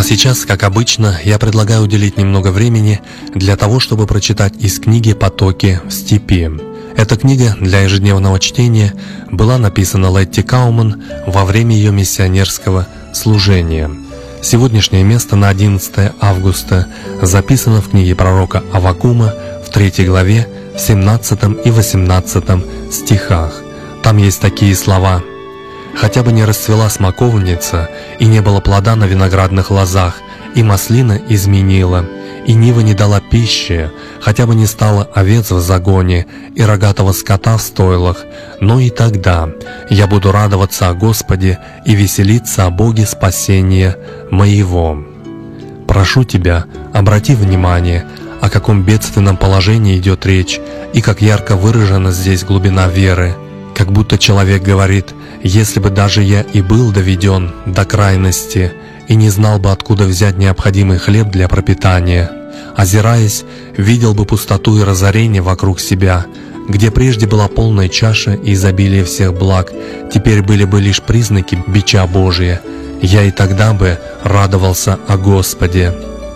сейчас, как обычно, я предлагаю уделить немного времени для того, чтобы прочитать из книги «Потоки в степи». Эта книга для ежедневного чтения была написана Летти Кауман во время ее миссионерского служения. Сегодняшнее место на 11 августа записано в книге пророка Аввакума в 3 главе, в 17 и 18 стихах. Там есть такие слова: «Хотя бы не расцвела смоковница, и не было плода на виноградных лозах, и маслина изменила, и нива не дала пищи, хотя бы не стало овец в загоне, и рогатого скота в стойлах, но и тогда я буду радоваться о Господе и веселиться о Боге спасения моего». Прошу тебя, обрати внимание, о каком бедственном положении идет речь, и как ярко выражена здесь глубина веры. Как будто человек говорит: «Если бы даже я и был доведен до крайности, и не знал бы, откуда взять необходимый хлеб для пропитания, озираясь, видел бы пустоту и разорение вокруг себя, где прежде была полная чаша и изобилие всех благ, теперь были бы лишь признаки бича Божия, я и тогда бы радовался о Господе».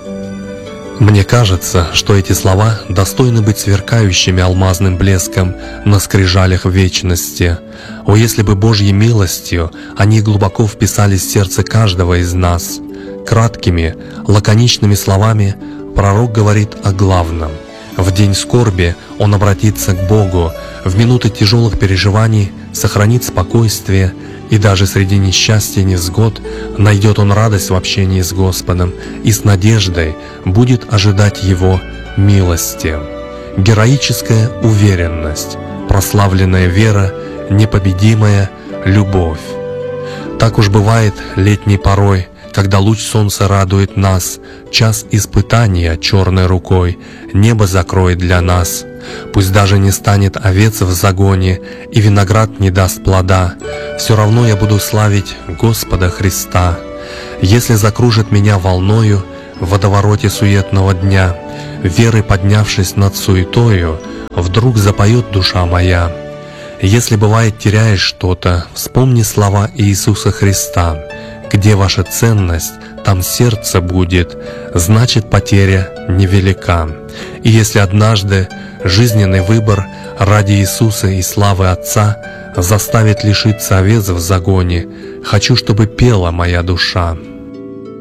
Мне кажется, что эти слова достойны быть сверкающими алмазным блеском на скрижалях вечности. О, если бы Божьей милостью они глубоко вписались в сердце каждого из нас! Краткими, лаконичными словами пророк говорит о главном. В день скорби он обратится к Богу, в минуты тяжелых переживаний сохранит спокойствие, и даже среди несчастья и невзгод найдет он радость в общении с Господом и с надеждой будет ожидать Его милости. Героическая уверенность, прославленная вера, непобедимая любовь. Так уж бывает летней порой, когда луч солнца радует нас, час испытания черной рукой небо закроет для нас. Пусть даже не станет овец в загоне, и виноград не даст плода, все равно я буду славить Господа Христа. Если закружит меня волною в водовороте суетного дня, верой поднявшись над суетою, вдруг запоет душа моя. Если бывает теряешь что-то, вспомни слова Иисуса Христа: «Где ваша ценность, там сердце будет, значит потеря невелика». И если однажды жизненный выбор ради Иисуса и славы Отца заставит лишиться овец в загоне, хочу, чтобы пела моя душа.